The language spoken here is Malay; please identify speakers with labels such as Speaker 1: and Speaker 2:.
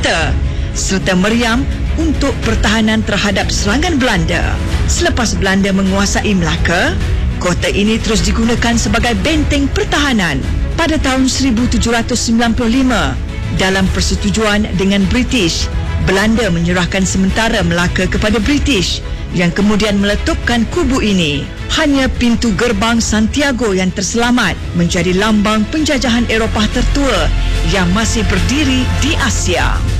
Speaker 1: kota serta meriam untuk pertahanan terhadap serangan Belanda. Selepas Belanda menguasai Melaka, kota ini terus digunakan sebagai benteng pertahanan. Pada tahun 1795, dalam persetujuan dengan British, Belanda menyerahkan sementara Melaka kepada British yang kemudian meletupkan kubu ini. Hanya pintu gerbang Santiago yang terselamat menjadi lambang penjajahan Eropah tertua yang masih berdiri di Asia.